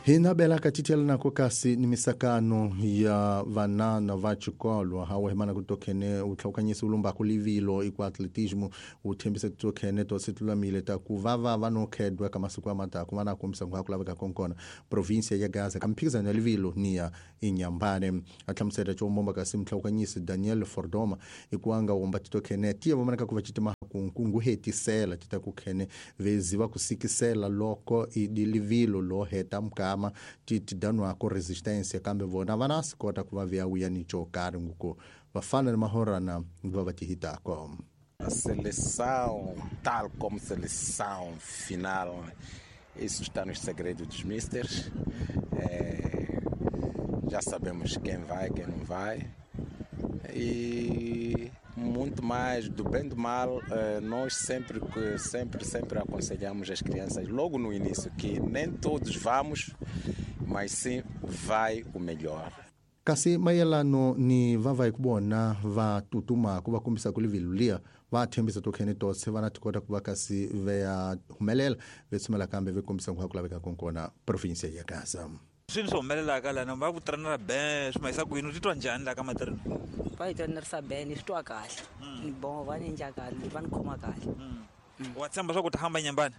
Hina bela katitela na kokasi ni misakano ya vanana vachikolwa hawa hemana kutokene utlaukanyisi ulumba kulivilo iku atletismo utembise kutokene to situlamile ta kuvava vanokedwa kama siku amata kumana kumisa ngakula konkona provincia ya Gaza kampiza na livilo nia inyambane atlamsera chomomba kasimtlaukanyisi Daniel Fordoma ikuanga womba titokene tia vamana kuvachitima kungu hetisela titakukene veziva kusikisela loko idilivilo lo heta mkama titidanwa ko resistência kambe vona vanasi kota kuva vya uyani chokari nguko vafana na mahorana vavatihitako. A seleção, tal como seleção final, isso está nos segredos dos misters. Já sabemos quem vai, quem não vai. E muito mais do bem do mal, nós sempre aconselhamos as crianças logo no início que nem todos vamos, mas sim vai o melhor. Kasi mayelano ni vavai kubona va tutuma kuva kumbisa kulivilulia va thembisa tokene to sevana tikota kuva kasi vea humelela vesumela kambe ve kumbisa kulaveka konkona provincia ya Gaza. Swilo swo humelela kala na va ku treinera bem swimayisa ku yini titwa njhani la ka matirhelo va treinera bem ni twa kahle ni bon va ni nja kahle va ni khoma kahle wa tshemba swa ku ta hamba nyambani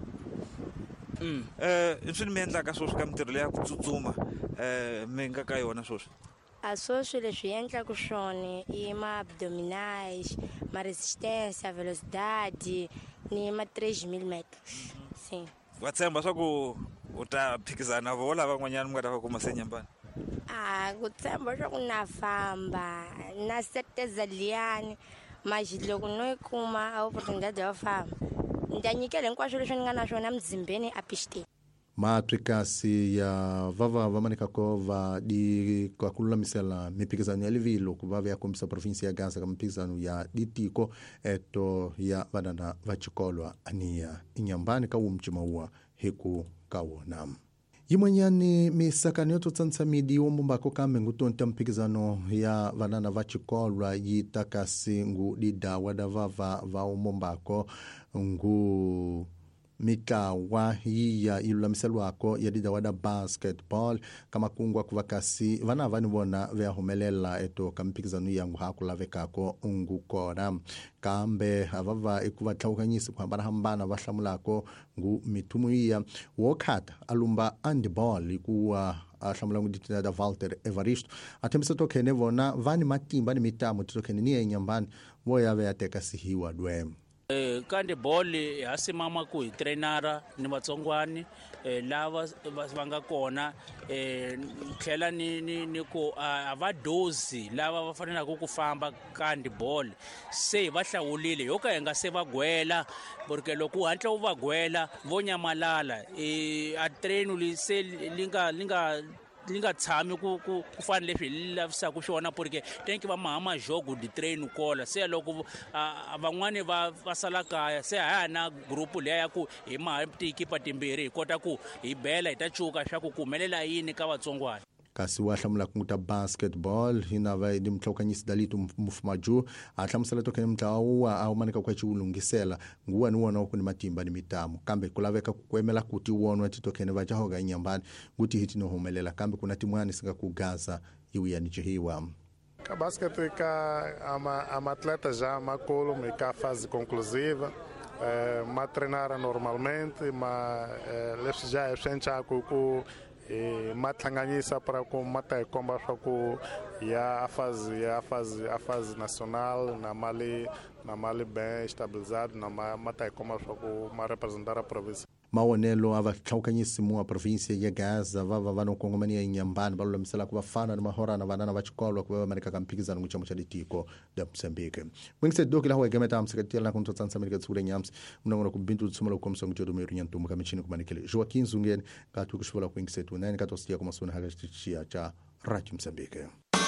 swilo mi endlaka sweswi ka mitirho leya ku tsutsuma mi nga ka yona sweswi a sweswi leswi endlaka swona i ma-abdominais, ma-resistência, velocidade ni ma-3000 metros sim wa tshemba swa ku u ta phikizana na vo lava van'wanyana mi nga ta va kuma se nyambani ku tshemba swa ku na famba na certeza liyani mas loko no yi kuma a oportunidade yo famba ni ta nyikela hinkwaswo leswi ni nga na swona mzimbeni a pisteni matrikasi ya vava vamanika ko va di kwa kulamisela mipikizano ya livilo kuva vya kombisa provincia ya Gaza kama mipikizano ya ditiko eto ya vanana vachikolwa ania inyambani ka umchimaua heku kawona yimwenyani misakano yoto tsantsamidi wombako kambe ngutonta mpikizano ya vanana vachikolwa yitakasi ngu didawa da vava va wombako ngu mitawa ya ilulamiselwako ya didawada basketball kama kungwa kuvakasi vana vani vona vya humelela eto kampikizanu yangu hakulavekako ngukora kambe avava ikuvatlaukanyisi kuhambana hambana vashamulako ngu mitumu iya wokhata alumba handball ikuwa ashamulangu ditinada Walter Evaristo atembisa tokene vona vani matimba ni mitamu titokene niya inyambani voya vya teka sihiwa dwe kandi ball hasimama ku hi trainera ni vatsongwani lava va nga kona tlhela ni ku avadozi lava va fanelaka ku famba kandi ball se va hlawulile yo ka hi nga se va gwela porque loko u hatla u va gwela vo nyamalala a train li se linga tshami ku fana leswi lavisaka xona porque tenki va mahama jogo di train kola se loko van'wani va sala kaya se na group leya ya ku hi maha tikipa timbirhi hi kota ku hi bela hi ta chuka swa ku humelela yini ka vatsongwana kasi wa hlamula kunguta basketball hina va di mtlaukanyisi dalito mufumaju atlamusela tokene mtlawa au manika kwa chiulungisela nguwa ni wona ku ni matimba ni mitamu kambe kulaveka kukwemela kuti wonwa titokene vajahoga inyambani nguti hiti no humelela kambe kuna timwani singa ku Gaza iwi ni chihiwa ka basket ka ama atleta já makolo me ka fase conclusiva ma treinara normalmente ma leswi já é sencha ku matlanganyisa para ku mata ikomba swa ku ya a fase nacional na mali bem estabilizado na mata ikomba swa ku ma representar a província maonelo avatlaukanyisi mu provincia ya Gaza vava vanokongomania inyambani balulamisela ku vafana na mahora na vanana vachikolwa ku vamarika kampikizano nguchamo cha ditiko da Mozambique mwingise doki la hoegemeta amsekatela na kuntotsansa Amerika tsure nyams mnangona ku bintu tsumela ku komso ngjodo meru nyantumu kamichini ku manikele Joaquin Zungeni katu kushvola ku ingise tu nani katosikia ku masona hagashtia cha Radio Mozambique.